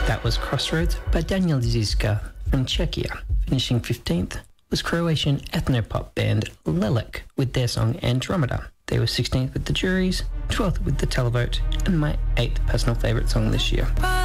That was Crossroads by Daniel Zizka from Czechia. Finishing 15th was Croatian ethnopop band Lelek with their song Andromeda. They were 16th with the juries, 12th with the televote, and my 8th personal favourite song this year.